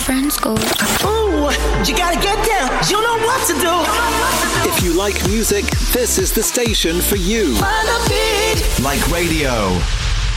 friends go. Ooh, you gotta get down. You know what to do. If you like music, this is the station for you. Find a beat. Like radio.